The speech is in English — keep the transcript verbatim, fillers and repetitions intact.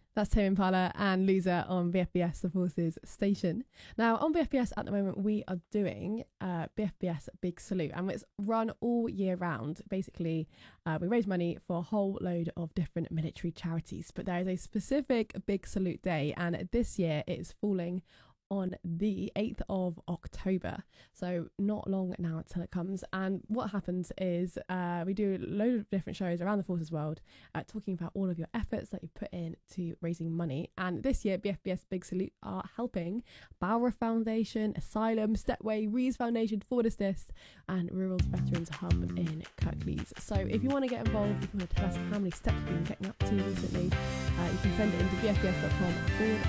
That's Tame Impala and Loser on B F B S, the Forces station. Now, on B F B S at the moment, we are doing uh, B F B S Big Salute, and it's run all year round. Basically, uh, we raise money for a whole load of different military charities, but there is a specific Big Salute day, and this year it is falling on the eighth of October, so not long now until it comes. And what happens is uh, we do a load of different shows around the Forces world, uh, talking about all of your efforts that you've put in to raising money. And this year, B F B S Big Salute are helping Bowra Foundation, Asylum, Stepway, Rees Foundation, Forward Assist, and Rural's Veterans Hub in Kirklees. So if you want to get involved, if you want to tell us how many steps you've been getting up to recently, uh, you can send it into bfbs.com forward